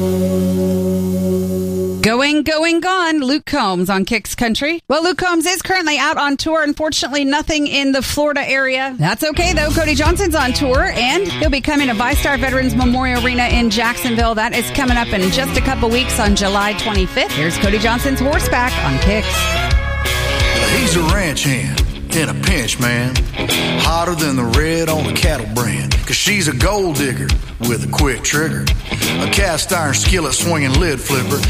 Gone. Luke Combs on Kicks Country. Well, Luke Combs is currently out on tour. Unfortunately, nothing in the Florida area. That's okay, though. Cody Johnson's on tour, and he'll be coming to VyStar Veterans Memorial Arena in Jacksonville. That is coming up in just a couple weeks on July 25th. Here's Cody Johnson's Horseback on Kicks. He's a ranch hand in a pinch, man. Hotter than the red on a cattle brand. Cause she's a gold digger with a quick trigger. A cast iron skillet swinging lid flipper.